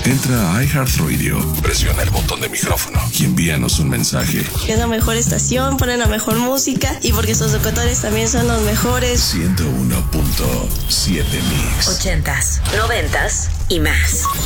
Entra a iHeartRadio, presiona el botón de micrófono y envíanos un mensaje. Es la mejor estación, ponen la mejor música y porque sus locutores también son los mejores. 101.7 Mix. 80s, 90s y más.